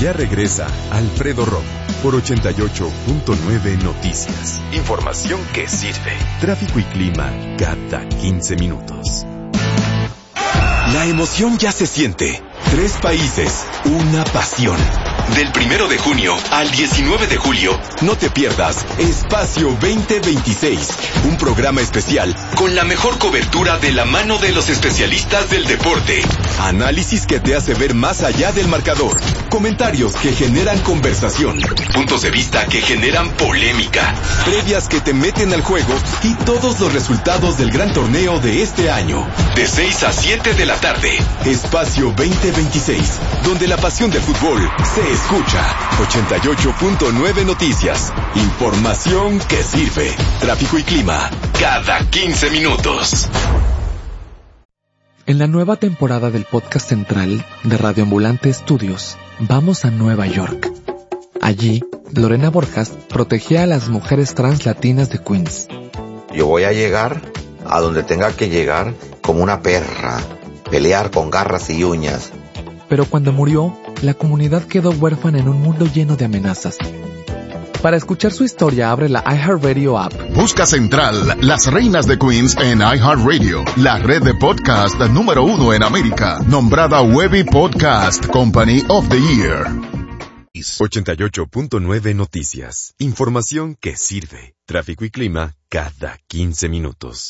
Ya regresa Alfredo Romo por 88.9 Noticias. Información que sirve. Tráfico y clima cada 15 minutos. La emoción ya se siente. 3 países, una pasión. Del 1 de junio al 19 de julio, no te pierdas Espacio 2026, un programa especial con la mejor cobertura de la mano de los especialistas del deporte. Análisis que te hace ver más allá del marcador, comentarios que generan conversación, puntos de vista que generan polémica, previas que te meten al juego y todos los resultados del gran torneo de este año. De 6 a 7 de la tarde, Espacio 2026, donde la pasión del fútbol se escucha. 88.9 Noticias. Información que sirve. Tráfico y clima cada 15 minutos. En la nueva temporada del podcast central de Radio Ambulante Estudios, vamos a Nueva York. Allí, Lorena Borjas protegía a las mujeres trans latinas de Queens. Yo voy a llegar a donde tenga que llegar como una perra, pelear con garras y uñas. Pero cuando murió, la comunidad quedó huérfana en un mundo lleno de amenazas. Para escuchar su historia, abre la iHeartRadio app. Busca Central, las reinas de Queens en iHeartRadio, la red de podcast número 1 en América, nombrada Webby Podcast Company of the Year. 88.9 Noticias. Información que sirve. Tráfico y clima cada 15 minutos.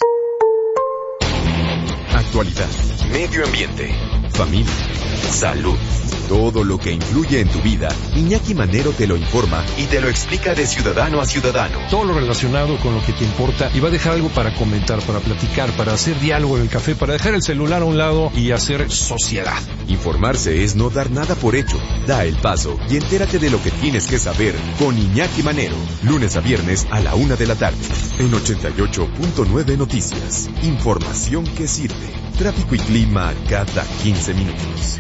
Actualidad, medio ambiente, familia, salud. Todo lo que influye en tu vida, Iñaki Manero te lo informa y te lo explica de ciudadano a ciudadano. Todo lo relacionado con lo que te importa y va a dejar algo para comentar, para platicar, para hacer diálogo en el café, para dejar el celular a un lado y hacer sociedad. Informarse es no dar nada por hecho. Da el paso y entérate de lo que tienes que saber con Iñaki Manero. Lunes a viernes a la 1 de la tarde. En 88.9 Noticias. Información que sirve. Tráfico y clima cada 15 minutos.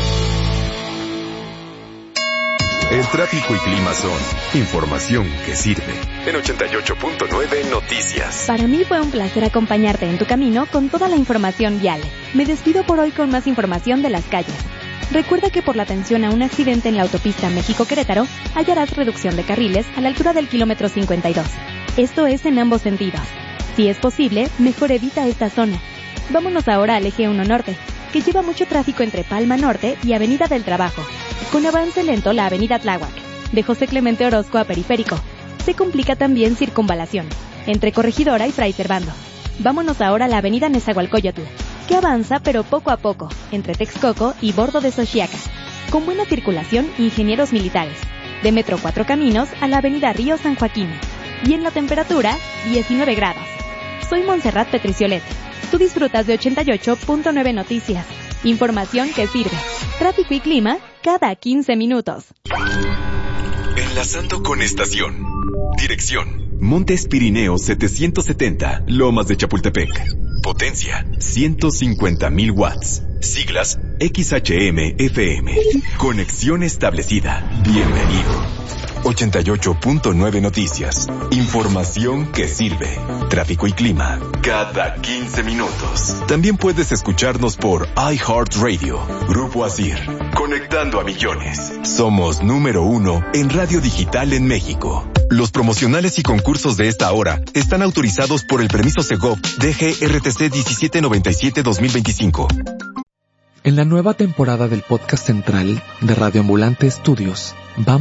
El tráfico y clima son información que sirve. En 88.9 Noticias. Para mí fue un placer acompañarte en tu camino con toda la información vial. Me despido por hoy con más información de las calles. Recuerda que por la atención a un accidente en la autopista México-Querétaro, hallarás reducción de carriles a la altura del kilómetro 52. Esto es en ambos sentidos. Si es posible, mejor evita esta zona. Vámonos ahora al Eje 1 Norte, que lleva mucho tráfico entre Palma Norte y Avenida del Trabajo. Con avance lento la Avenida Tláhuac, de José Clemente Orozco a Periférico. Se complica también Circunvalación, entre Corregidora y Fray Servando. Vámonos ahora a la Avenida Nezahualcóyotl, que avanza pero poco a poco, entre Texcoco y Bordo de Xochiaca. Con buena circulación, ingenieros militares. De Metro Cuatro Caminos a la Avenida Río San Joaquín. Y en la temperatura, 19 grados. Soy Montserrat Petriciolet. Tú disfrutas de 88.9 Noticias. Información que sirve. Tráfico y clima cada 15 minutos. Enlazando con estación. Dirección: Montes Pirineos 770, Lomas de Chapultepec. Potencia: 150,000 watts. Siglas: XHM-FM. Conexión establecida. Bienvenido. 88.9 Noticias. Información que sirve. Tráfico y clima cada 15 minutos. También puedes escucharnos por iHeartRadio. Grupo Asir. Conectando a millones. Somos número 1 en radio digital en México. Los promocionales y concursos de esta hora están autorizados por el permiso Segov DGRTC 1797-2025. En la nueva temporada del podcast central de Radio Ambulante Estudios, vamos